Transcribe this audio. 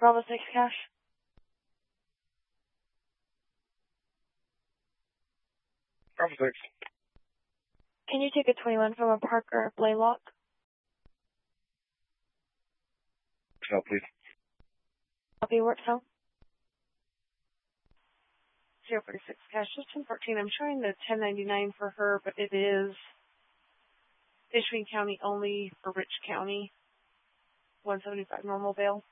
Bravo 6 cash. Bravo 6. Can you take a 21 from a Parker Blaylock? No, please. Copy, work home. 046 cash, just 1014. I'm showing the 1099 for her, but it is Ishpeming County only for Rich County. 175 normal bail.